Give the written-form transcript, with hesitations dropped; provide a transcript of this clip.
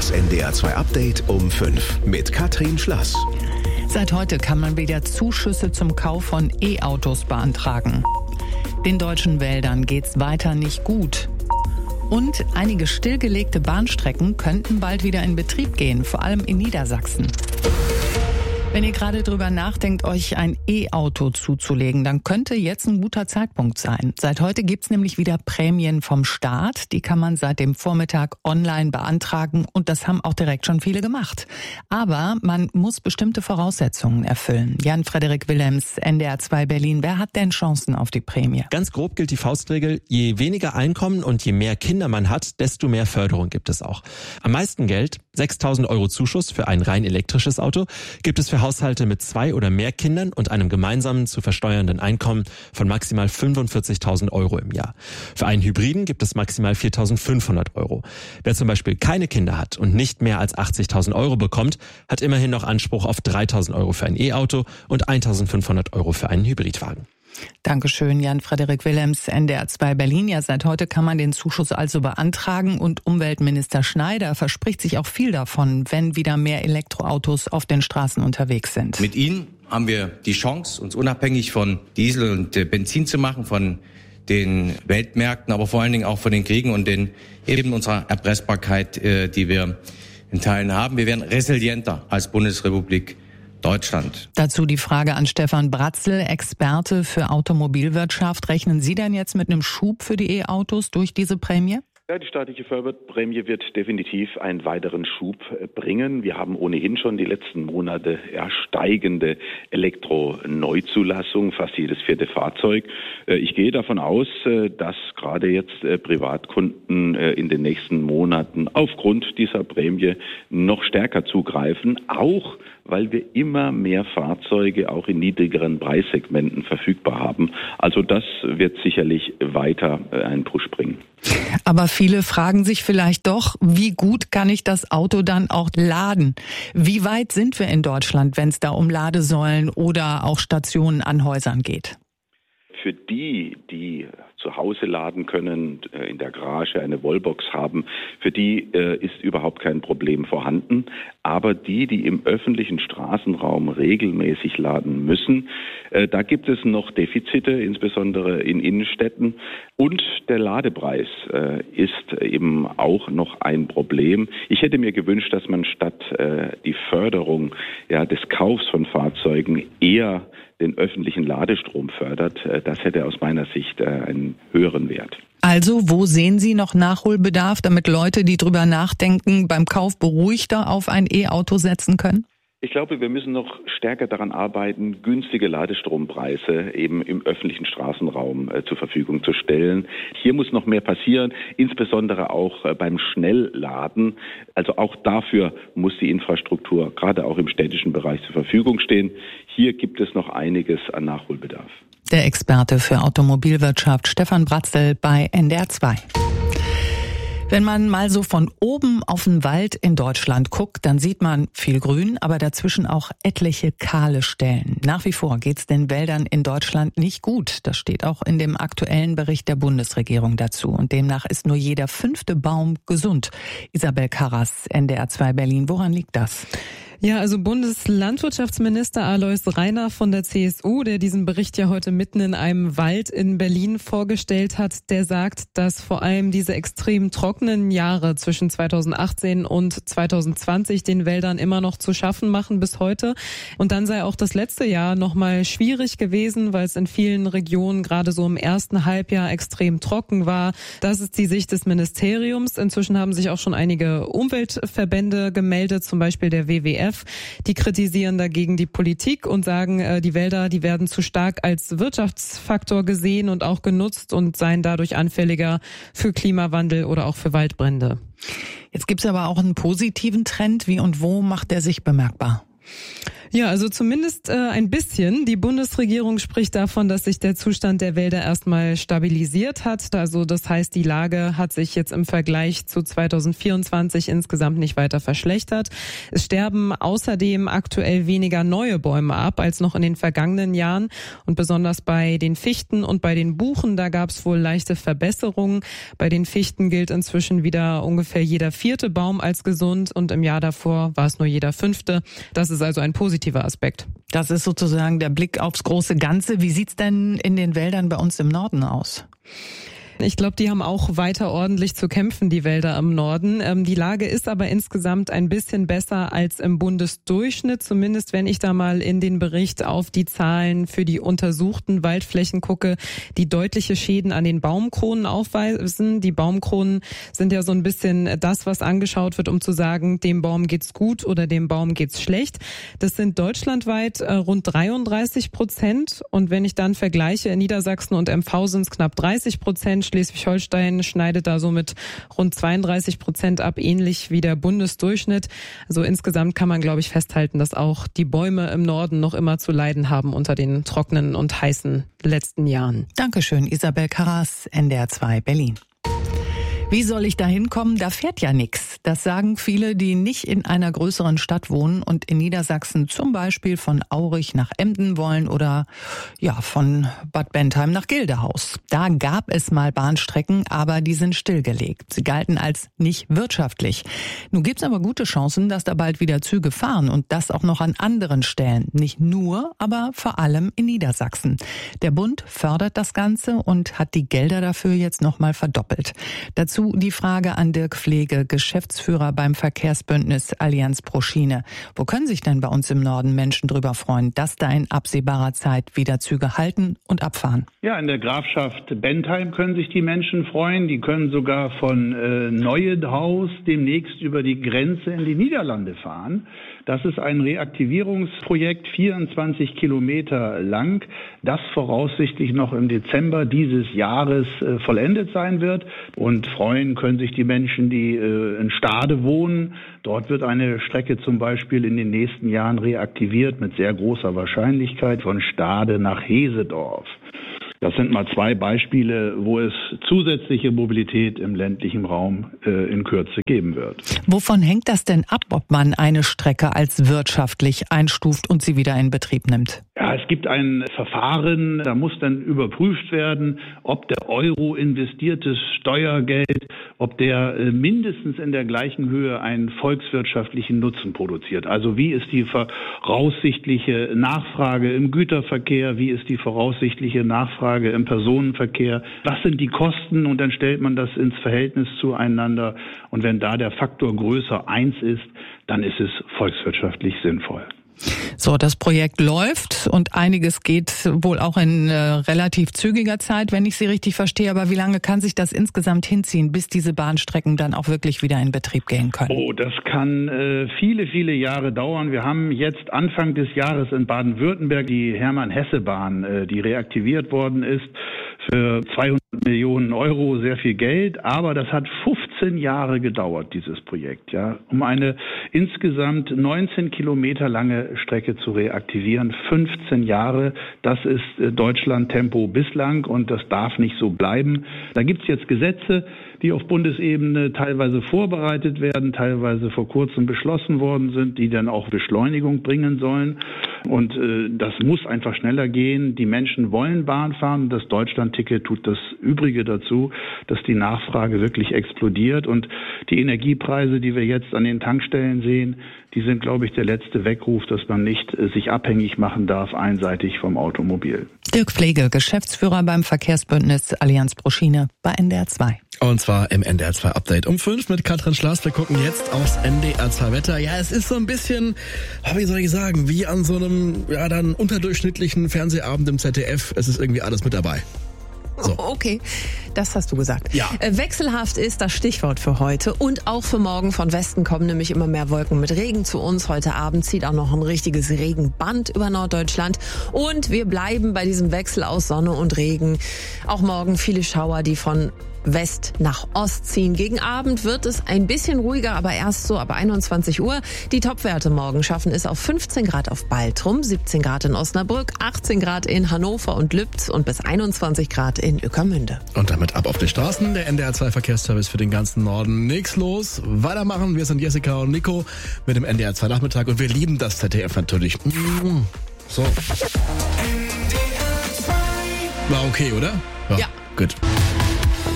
Das NDR2 Update um 5 mit Katrin Schlass. Seit heute kann man wieder Zuschüsse zum Kauf von E-Autos beantragen. Den deutschen Wäldern geht's weiter nicht gut. Und einige stillgelegte Bahnstrecken könnten bald wieder in Betrieb gehen, vor allem in Niedersachsen. Wenn ihr gerade drüber nachdenkt, euch ein E-Auto zuzulegen, dann könnte jetzt ein guter Zeitpunkt sein. Seit heute gibt's nämlich wieder Prämien vom Staat. Die kann man seit dem Vormittag online beantragen und das haben auch direkt schon viele gemacht. Aber man muss bestimmte Voraussetzungen erfüllen. Jan-Frederik Willems, NDR2 Berlin. Wer hat denn Chancen auf die Prämie? Ganz grob gilt die Faustregel, je weniger Einkommen und je mehr Kinder man hat, desto mehr Förderung gibt es auch. Am meisten Geld, 6.000 € Zuschuss für ein rein elektrisches Auto, gibt es für Haushalte mit 2 oder mehr Kindern und einem gemeinsamen zu versteuernden Einkommen von maximal 45.000 € im Jahr. Für einen Hybriden gibt es maximal 4.500 €. Wer zum Beispiel keine Kinder hat und nicht mehr als 80.000 € bekommt, hat immerhin noch Anspruch auf 3.000 € für ein E-Auto und 1.500 € für einen Hybridwagen. Dankeschön, Jan-Frederik Willems, NDR2 Berlin. Ja, seit heute kann man den Zuschuss also beantragen und Umweltminister Schneider verspricht sich auch viel davon, wenn wieder mehr Elektroautos auf den Straßen unterwegs sind. Mit ihnen haben wir die Chance, uns unabhängig von Diesel und Benzin zu machen, von den Weltmärkten, aber vor allen Dingen auch von den Kriegen und den eben unserer Erpressbarkeit, die wir in Teilen haben. Wir werden resilienter als Bundesrepublik Deutschland. Dazu die Frage an Stefan Bratzel, Experte für Automobilwirtschaft. Rechnen Sie denn jetzt mit einem Schub für die E-Autos durch diese Prämie? Ja, die staatliche Förderprämie wird definitiv einen weiteren Schub bringen. Wir haben ohnehin schon die letzten Monate steigende Elektro-Neuzulassung, fast jedes 4. Fahrzeug. Ich gehe davon aus, dass gerade jetzt Privatkunden in den nächsten Monaten aufgrund dieser Prämie noch stärker zugreifen, auch weil wir immer mehr Fahrzeuge auch in niedrigeren Preissegmenten verfügbar haben. Also das wird sicherlich weiter einen Push bringen. Aber viele fragen sich vielleicht doch, wie gut kann ich das Auto dann auch laden? Wie weit sind wir in Deutschland, wenn es da um Ladesäulen oder auch Stationen an Häusern geht? Für die zu Hause laden können, in der Garage eine Wallbox haben, für die ist überhaupt kein Problem vorhanden. Aber die im öffentlichen Straßenraum regelmäßig laden müssen, da gibt es noch Defizite, insbesondere in Innenstädten. Und der Ladepreis ist eben auch noch ein Problem. Ich hätte mir gewünscht, dass man statt die Förderung des Kaufs von Fahrzeugen eher den öffentlichen Ladestrom fördert. Das hätte aus meiner Sicht einen höheren Wert. Also, wo sehen Sie noch Nachholbedarf, damit Leute, die drüber nachdenken, beim Kauf beruhigter auf ein E-Auto setzen können? Ich glaube, wir müssen noch stärker daran arbeiten, günstige Ladestrompreise eben im öffentlichen Straßenraum zur Verfügung zu stellen. Hier muss noch mehr passieren, insbesondere auch beim Schnellladen. Also auch dafür muss die Infrastruktur gerade auch im städtischen Bereich zur Verfügung stehen. Hier gibt es noch einiges an Nachholbedarf. Der Experte für Automobilwirtschaft Stefan Bratzel bei NDR2. Wenn man mal so von oben auf den Wald in Deutschland guckt, dann sieht man viel Grün, aber dazwischen auch etliche kahle Stellen. Nach wie vor geht's den Wäldern in Deutschland nicht gut. Das steht auch in dem aktuellen Bericht der Bundesregierung dazu. Und demnach ist nur jeder 5. Baum gesund. Isabel Karras, NDR2 Berlin. Woran liegt das? Ja, also Bundeslandwirtschaftsminister Alois Rainer von der CSU, der diesen Bericht ja heute mitten in einem Wald in Berlin vorgestellt hat, der sagt, dass vor allem diese extrem trockenen Jahre zwischen 2018 und 2020 den Wäldern immer noch zu schaffen machen bis heute. Und dann sei auch das letzte Jahr nochmal schwierig gewesen, weil es in vielen Regionen gerade so im ersten Halbjahr extrem trocken war. Das ist die Sicht des Ministeriums. Inzwischen haben sich auch schon einige Umweltverbände gemeldet, zum Beispiel der WWF. Die kritisieren dagegen die Politik und sagen, die Wälder, die werden zu stark als Wirtschaftsfaktor gesehen und auch genutzt und seien dadurch anfälliger für Klimawandel oder auch für Waldbrände. Jetzt gibt es aber auch einen positiven Trend. Wie und wo macht der sich bemerkbar? Ja, also zumindest ein bisschen. Die Bundesregierung spricht davon, dass sich der Zustand der Wälder erstmal stabilisiert hat. Also das heißt, die Lage hat sich jetzt im Vergleich zu 2024 insgesamt nicht weiter verschlechtert. Es sterben außerdem aktuell weniger neue Bäume ab als noch in den vergangenen Jahren. Und besonders bei den Fichten und bei den Buchen, da gab es wohl leichte Verbesserungen. Bei den Fichten gilt inzwischen wieder ungefähr jeder 4. Baum als gesund und im Jahr davor war es nur jeder 5. Das ist also ein positiver Aspekt. Das ist sozusagen der Blick aufs große Ganze. Wie sieht's denn in den Wäldern bei uns im Norden aus? Ich glaube, die haben auch weiter ordentlich zu kämpfen, die Wälder im Norden. Die Lage ist aber insgesamt ein bisschen besser als im Bundesdurchschnitt, zumindest wenn ich da mal in den Bericht auf die Zahlen für die untersuchten Waldflächen gucke, die deutliche Schäden an den Baumkronen aufweisen. Die Baumkronen sind ja so ein bisschen das, was angeschaut wird, um zu sagen, dem Baum geht's gut oder dem Baum geht's schlecht. Das sind deutschlandweit rund 33%. Und wenn ich dann vergleiche, in Niedersachsen und MV sind es knapp 30%. Schleswig-Holstein schneidet da so mit rund 32% ab, ähnlich wie der Bundesdurchschnitt. Also insgesamt kann man, glaube ich, festhalten, dass auch die Bäume im Norden noch immer zu leiden haben unter den trockenen und heißen letzten Jahren. Dankeschön, Isabel Karras, NDR 2 Berlin. Wie soll ich da hinkommen? Da fährt ja nichts. Das sagen viele, die nicht in einer größeren Stadt wohnen und in Niedersachsen zum Beispiel von Aurich nach Emden wollen oder von Bad Bentheim nach Gildehaus. Da gab es mal Bahnstrecken, aber die sind stillgelegt. Sie galten als nicht wirtschaftlich. Nun gibt's aber gute Chancen, dass da bald wieder Züge fahren und das auch noch an anderen Stellen. Nicht nur, aber vor allem in Niedersachsen. Der Bund fördert das Ganze und hat die Gelder dafür jetzt nochmal verdoppelt. Dazu die Frage an Dirk Pflege, Geschäftsführer beim Verkehrsbündnis Allianz pro Schiene. Wo können sich denn bei uns im Norden Menschen drüber freuen, dass da in absehbarer Zeit wieder Züge halten und abfahren? Ja, in der Grafschaft Bentheim können sich die Menschen freuen. Die können sogar von Neuenhaus demnächst über die Grenze in die Niederlande fahren. Das ist ein Reaktivierungsprojekt, 24 Kilometer lang, das voraussichtlich noch im Dezember dieses Jahres vollendet sein wird. Und freuen können sich die Menschen, die in Stade wohnen. Dort wird eine Strecke zum Beispiel in den nächsten Jahren reaktiviert mit sehr großer Wahrscheinlichkeit von Stade nach Hesedorf. Das sind mal 2 Beispiele, wo es zusätzliche Mobilität im ländlichen Raum in Kürze geben wird. Wovon hängt das denn ab, ob man eine Strecke als wirtschaftlich einstuft und sie wieder in Betrieb nimmt? Ja, es gibt ein Verfahren, da muss dann überprüft werden, ob der Euro investiertes Steuergeld, ob der mindestens in der gleichen Höhe einen volkswirtschaftlichen Nutzen produziert. Also wie ist die voraussichtliche Nachfrage im Güterverkehr, wie ist die voraussichtliche Nachfrage im Personenverkehr, was sind die Kosten, und dann stellt man das ins Verhältnis zueinander, und wenn da der Faktor größer 1 ist, dann ist es volkswirtschaftlich sinnvoll. So, das Projekt läuft und einiges geht wohl auch in relativ zügiger Zeit, wenn ich Sie richtig verstehe. Aber wie lange kann sich das insgesamt hinziehen, bis diese Bahnstrecken dann auch wirklich wieder in Betrieb gehen können? Oh, das kann viele, viele Jahre dauern. Wir haben jetzt Anfang des Jahres in Baden-Württemberg die Hermann-Hesse-Bahn, die reaktiviert worden ist, für 200 Millionen Euro, sehr viel Geld, aber das hat 15 Jahre gedauert, dieses Projekt, ja, um eine insgesamt 19 Kilometer lange Strecke zu reaktivieren. 15 Jahre, das ist Deutschland-Tempo bislang, und das darf nicht so bleiben. Da gibt's jetzt Gesetze, die auf Bundesebene teilweise vorbereitet werden, teilweise vor kurzem beschlossen worden sind, die dann auch Beschleunigung bringen sollen. Und das muss einfach schneller gehen. Die Menschen wollen Bahn fahren. Das Deutschland-Ticket tut das Übrige dazu, dass die Nachfrage wirklich explodiert. Und die Energiepreise, die wir jetzt an den Tankstellen sehen, die sind, glaube ich, der letzte Weckruf, dass man nicht sich abhängig machen darf, einseitig vom Automobil. Dirk Pflege, Geschäftsführer beim Verkehrsbündnis Allianz pro Schiene bei NDR 2. Und zwar im NDR 2 Update um 5 mit Katrin Schlaß. Wir gucken jetzt aufs NDR 2 Wetter. Ja, es ist so ein bisschen, wie soll ich sagen, wie an so einem, dann unterdurchschnittlichen Fernsehabend im ZDF. Es ist irgendwie alles mit dabei. So. Okay, das hast du gesagt. Ja. Wechselhaft ist das Stichwort für heute und auch für morgen. Von Westen kommen nämlich immer mehr Wolken mit Regen zu uns. Heute Abend zieht auch noch ein richtiges Regenband über Norddeutschland. Und wir bleiben bei diesem Wechsel aus Sonne und Regen. Auch morgen viele Schauer, die von West nach Ost ziehen. Gegen Abend wird es ein bisschen ruhiger, aber erst so ab 21 Uhr. Die Topwerte morgen schaffen es auf 15 Grad auf Baltrum, 17 Grad in Osnabrück, 18 Grad in Hannover und Lübz und bis 21 Grad in Ueckermünde. Und damit ab auf die Straßen. Der NDR 2 Verkehrsservice für den ganzen Norden. Nichts los. Weitermachen. Wir sind Jessica und Nico mit dem NDR 2 Nachmittag und wir lieben das ZDF natürlich. So. War okay, oder? Ja. Gut.